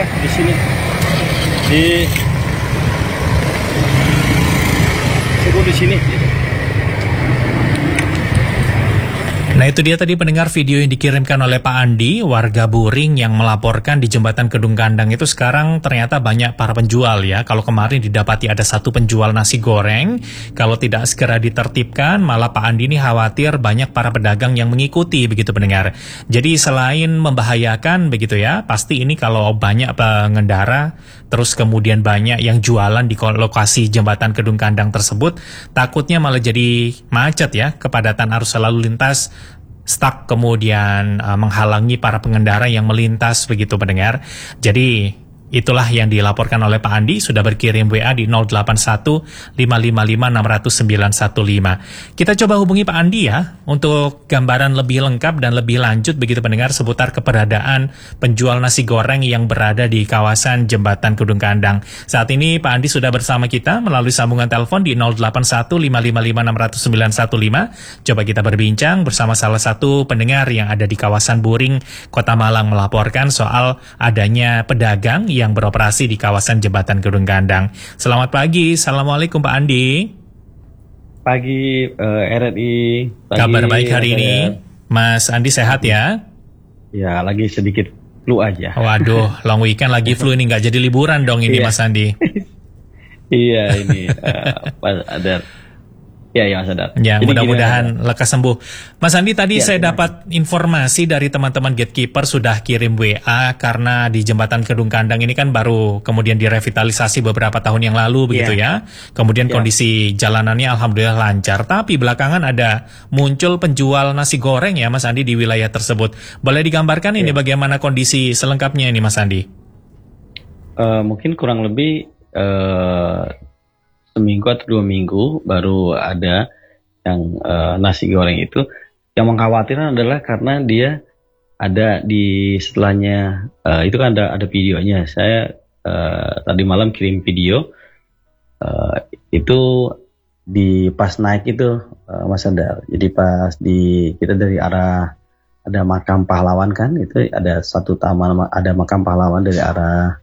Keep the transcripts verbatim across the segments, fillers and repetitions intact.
di sini di cukup di sini. Nah itu dia tadi pendengar video yang dikirimkan oleh Pak Andi, warga Buring yang melaporkan di Jembatan Kedung Kandang itu sekarang ternyata banyak para penjual ya. Kalau kemarin didapati ada satu penjual nasi goreng, kalau tidak segera ditertibkan malah Pak Andi ini khawatir banyak para pedagang yang mengikuti begitu pendengar. Jadi selain membahayakan begitu ya, pasti ini kalau banyak pengendara terus kemudian banyak yang jualan di lokasi Jembatan Kedung Kandang tersebut, takutnya malah jadi macet ya, kepadatan arus lalu lintas stuck kemudian uh, menghalangi para pengendara yang melintas begitu pendengar. Jadi itulah yang dilaporkan oleh Pak Andi, sudah berkirim W A di nol delapan satu lima lima lima enam nol nol sembilan satu lima. Kita coba hubungi Pak Andi ya untuk gambaran lebih lengkap dan lebih lanjut begitu pendengar seputar keberadaan penjual nasi goreng yang berada di kawasan Jembatan Kedung Kandang. Saat ini Pak Andi sudah bersama kita melalui sambungan telepon di nol delapan satu lima lima lima enam nol nol sembilan satu lima. Coba kita berbincang bersama salah satu pendengar yang ada di kawasan Buring, Kota Malang melaporkan soal adanya pedagang yang yang beroperasi di kawasan Jembatan Kedung Kandang. Selamat pagi, Assalamualaikum Pak Andi. Pagi uh, R R I. Pagi, kabar baik hari ini, Mas Andi sehat ya? Ya, lagi sedikit flu aja. Waduh, long weekend lagi flu ini, nggak jadi liburan dong ini Mas Andi. Iya ini uh, ada. Ya, ya Mas Adar. Ya, mudah-mudahan lekas sembuh. Mas Andi, tadi ya, saya dapat informasi dari teman-teman gatekeeper sudah kirim W A karena di Jembatan Kedung Kandang ini kan baru kemudian direvitalisasi beberapa tahun yang lalu begitu ya. ya. Kemudian ya. Kondisi jalanannya alhamdulillah lancar. Tapi belakangan ada muncul penjual nasi goreng ya Mas Andi di wilayah tersebut. Boleh digambarkan ya. Ini bagaimana kondisi selengkapnya ini Mas Andi? Uh, mungkin kurang lebih uh, seminggu atau dua minggu baru ada yang uh, nasi goreng itu. Yang mengkhawatirkan adalah karena dia ada di setelahnya, uh, itu kan ada ada videonya. Saya uh, tadi malam kirim video uh, itu di pas naik itu uh, Mas Andar. Jadi pas di kita dari arah ada makam pahlawan kan, itu ada satu taman, ada makam pahlawan dari arah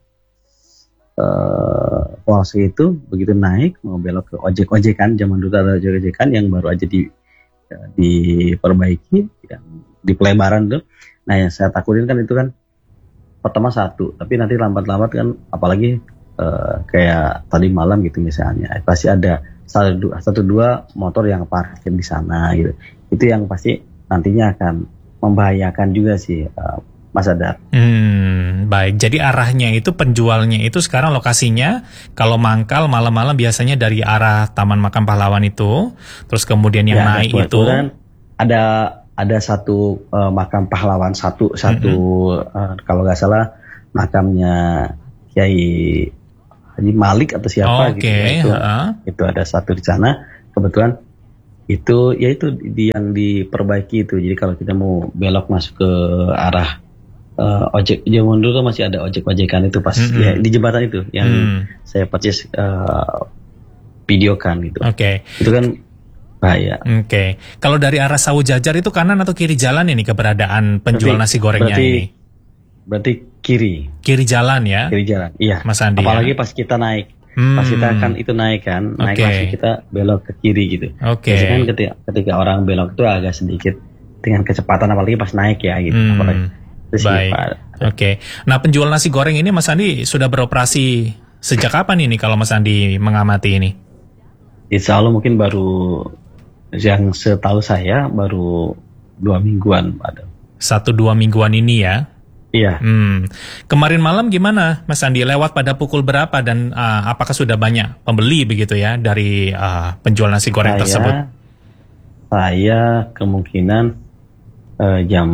Uh, Polsek itu begitu naik mau belok ke ojek-ojekan, zaman dulu ada ojek-ojekan yang baru aja di uh, diperbaiki yang di pelebaran tuh. Nah yang saya takutin kan itu kan pertama satu, tapi nanti lambat-lambat kan apalagi uh, kayak tadi malam gitu misalnya pasti ada satu dua, satu dua motor yang parkir di sana gitu. Itu yang pasti nantinya akan membahayakan juga sih uh, Mas Adar. Hmm, baik. Jadi arahnya itu penjualnya itu sekarang lokasinya kalau mangkal malam-malam biasanya dari arah Taman Makam Pahlawan itu, terus kemudian yang ya, naik itu ada ada satu uh, makam pahlawan satu satu mm-hmm. uh, kalau nggak salah makamnya Kiai Haji Malik atau siapa okay, gitu. Ya, itu, uh. itu ada satu di sana kebetulan. Itu ya itu di, yang diperbaiki itu. Jadi kalau kita mau belok masuk ke arah Uh, ojek, zaman dulu masih ada ojek-ojekan itu pas mm-hmm. ya, di jembatan itu yang mm. saya purchase uh, videokan gitu. Oke. Okay. Itu kan bahaya. Oke. Okay. Kalau dari arah Sawu Jajar itu kanan atau kiri jalan ini keberadaan penjual berarti, nasi gorengnya berarti, ini? Berarti kiri. Kiri jalan ya? Kiri jalan. Iya. Mas Andi. Apalagi ya? Pas kita naik. Hmm. Pas kita kan itu naik kan, naik okay. Langsung kita belok ke kiri gitu. Oke. Okay. Biasanya kan ketika, ketika orang belok itu agak sedikit dengan kecepatan apalagi pas naik ya gitu. Hmm. Apalagi baik, oke. Okay. Nah penjual nasi goreng ini Mas Andi sudah beroperasi sejak kapan ini kalau Mas Andi mengamati ini? Insya Allah mungkin baru, yang setahu saya baru dua mingguan ada. Satu dua mingguan ini ya? Iya. Hmm. Kemarin malam gimana Mas Andi? Lewat pada pukul berapa dan uh, apakah sudah banyak pembeli begitu ya dari uh, penjual nasi goreng saya, tersebut? Saya kemungkinan uh, jam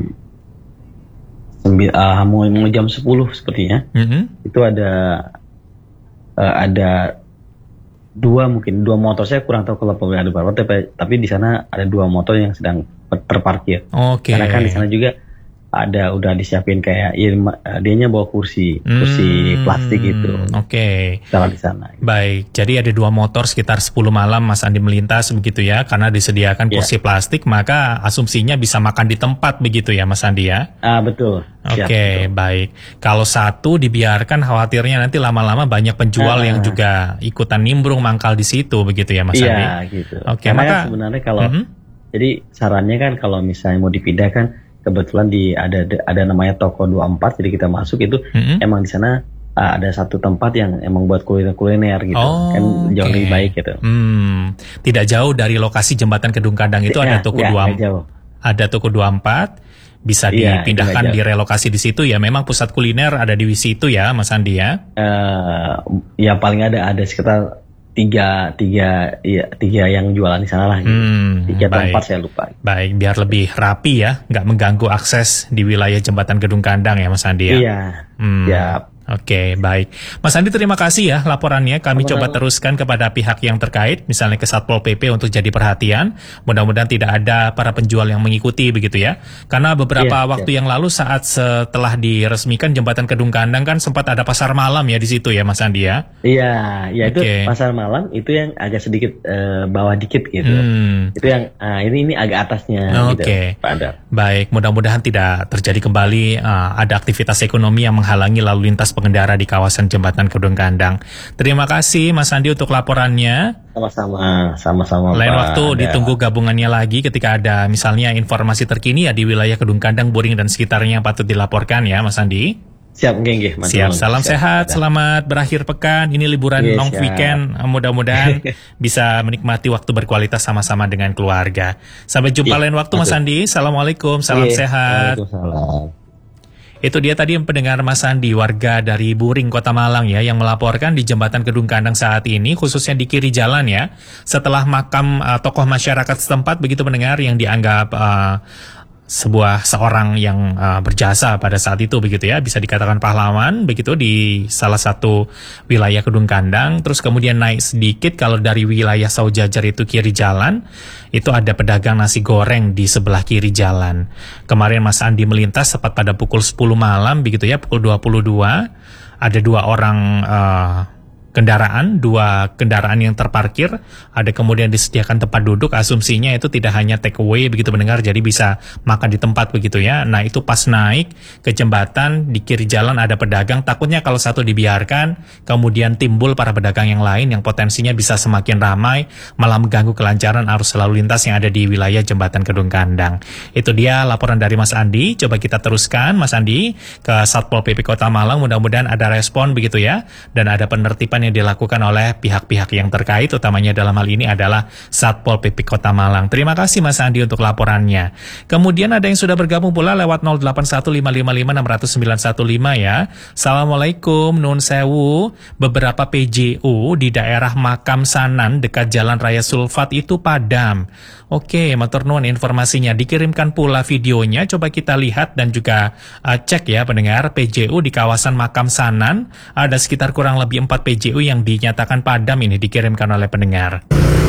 Uh, mau, mau jam sepuluh sepertinya. Mm-hmm. Itu ada uh, ada dua mungkin dua motor, saya kurang tahu kalau ada berapa, tapi, tapi di sana ada dua motor yang sedang terparkir. Okay. Karena kan di sana juga ada udah disiapin kayak ya, dianya bawa kursi, kursi Hmm, plastik gitu. Oke. Taruh di sana. Baik, jadi ada dua motor sekitar sepuluh malam Mas Andi melintas begitu ya, karena disediakan Ya. kursi plastik, maka asumsinya bisa makan di tempat begitu ya Mas Andi ya? Ah betul. Oke, Siap, betul. baik. Kalau satu dibiarkan, khawatirnya nanti lama-lama banyak penjual Ah. yang juga ikutan nimbrung mangkal di situ begitu ya Mas Andi? Iya gitu. Oke, Karena maka kan sebenarnya kalau Mhm. jadi sarannya kan kalau misalnya mau dipindah kan kebetulan di ada ada namanya toko dua puluh empat, jadi kita masuk itu Mhm. emang di sana uh, ada satu tempat yang emang buat kuliner-kuliner gitu. Oh, Kan jauh oke. lebih baik gitu. Hmm, tidak jauh dari lokasi jembatan Kedung Kandang itu Ya, ada toko nggak- dua nggak jauh. ada toko dua puluh empat, bisa Iya, itu dipindahkan, nggak jauh. direlokasi di situ ya. Memang pusat kuliner ada di situ ya Mas Andi ya? Eh, ya paling ada ada sekitar tiga tiga ya, tiga yang jualan di sana lah gitu. Hmm, Tiga atau baik. empat saya lupa. Baik, biar lebih rapi ya, nggak mengganggu akses di wilayah jembatan Kedung Kandang ya Mas Andi ya? Iya. Hmm. Siap. Oke, baik. Mas Andi, terima kasih ya laporannya. Kami Sama-sama. coba teruskan kepada pihak yang terkait, misalnya ke Satpol P P untuk jadi perhatian. Mudah-mudahan tidak ada para penjual yang mengikuti begitu ya. Karena beberapa Iya, waktu yang lalu saat setelah diresmikan jembatan Kedung Kandang kan sempat ada pasar malam ya di situ ya Mas Andi ya. Iya, ya itu Oke. pasar malam itu yang agak sedikit eh, bawah dikit gitu. Hmm. Itu yang ah, ini ini agak atasnya Oke. gitu, Pak Adar. Baik, mudah-mudahan tidak terjadi kembali uh, ada aktivitas ekonomi yang menghalangi lalu lintas pengendara di kawasan jembatan Kedung Kandang. Terima kasih Mas Andi untuk laporannya. Sama-sama, sama-sama. Lain Pak waktu Adar. ditunggu gabungannya lagi ketika ada misalnya informasi terkini ya di wilayah Kedung Kandang, Buring dan sekitarnya yang patut dilaporkan ya Mas Andi. Siap, nggih, nggih. Mantap, Siap, mantap. salam Siap, sehat, Adar. selamat berakhir pekan. Ini liburan Iya, long siap. weekend. Mudah-mudahan bisa menikmati waktu berkualitas sama-sama dengan keluarga. Sampai jumpa Iya, lain waktu Mas betul. Andi. Assalamualaikum, salam Iya, sehat. Waalaikumsalam. Itu dia tadi yang pendengar Mas Andi, warga dari Buring, Kota Malang ya, yang melaporkan di jembatan Kedung Kandang saat ini, khususnya di kiri jalan ya, setelah makam uh, tokoh masyarakat setempat begitu pendengar yang dianggap uh, sebuah seorang yang uh, berjasa pada saat itu begitu ya, bisa dikatakan pahlawan begitu di salah satu wilayah Kedung Kandang. Terus kemudian naik sedikit kalau dari wilayah Saujajar itu kiri jalan, itu ada pedagang nasi goreng di sebelah kiri jalan. Kemarin Mas Andi melintas tepat pada pukul sepuluh malam begitu ya, pukul dua puluh dua, ada dua orang uh, kendaraan, dua kendaraan yang terparkir, ada kemudian disediakan tempat duduk, asumsinya itu tidak hanya take away begitu mendengar, jadi bisa makan di tempat begitu ya. Nah itu pas naik ke jembatan, di kiri jalan ada pedagang, takutnya kalau satu dibiarkan, kemudian timbul para pedagang yang lain yang potensinya bisa semakin ramai, malah mengganggu kelancaran arus lalu lintas yang ada di wilayah jembatan Kedung Kandang. Itu dia laporan dari Mas Andi, coba kita teruskan Mas Andi ke Satpol P P Kota Malang, mudah-mudahan ada respon begitu ya, dan ada penertiban yang dilakukan oleh pihak-pihak yang terkait, utamanya dalam hal ini adalah Satpol P P Kota Malang. Terima kasih Mas Andi untuk laporannya. Kemudian ada yang sudah bergabung pula lewat nol delapan satu lima lima lima enam nol sembilan satu lima ya. Assalamualaikum, Nun Sewu. Beberapa P J U di daerah Makam Sanan dekat Jalan Raya Sulfat itu padam. Oke, matur nuwun informasinya. Dikirimkan pula videonya, coba kita lihat dan juga uh, cek ya pendengar. P J U di kawasan Makam Sanan ada sekitar kurang lebih empat P J U yang dinyatakan padam, ini dikirimkan oleh pendengar.